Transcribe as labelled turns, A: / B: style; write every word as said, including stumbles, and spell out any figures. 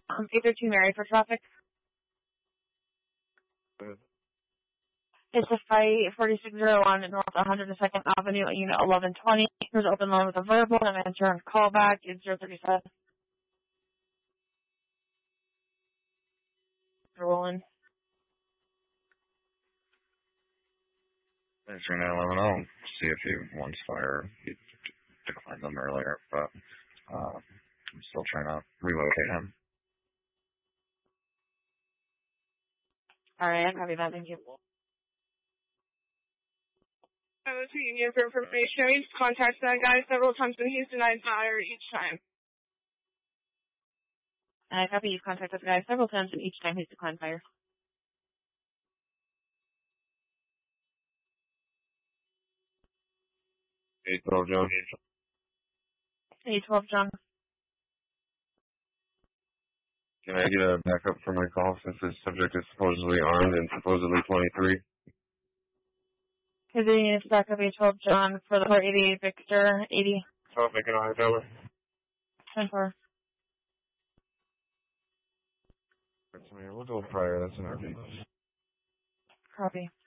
A: Um, eight thirteen Mary for traffic.
B: Good.
A: It's a fight forty-six oh one North one hundred second Avenue at Unit eleven twenty. There's an open line with a verbal and an insurance callback. It's zero thirty seven. Rolling.
B: Thanks for nine eleven. I'll see if he wants fire. He declined them earlier, but uh, I'm still trying to relocate him.
A: All right, I'm happy about that. Thank you.
C: I was to Union for information. He's contacted that guy several times and he's denied fire each time.
A: I copy you've contacted the guy several times and each time he's declined fire.
B: eight twelve, John.
A: eight twelve, John.
B: Can I get a backup for my call since this subject is supposedly armed and supposedly twenty-three?
A: His unit is back up eight twelve, John, for the four eighty-eight Victor, eighty.
B: twelve, make an eye cover.
A: ten four.
B: We'll go prior, that's an R P.
A: Copy.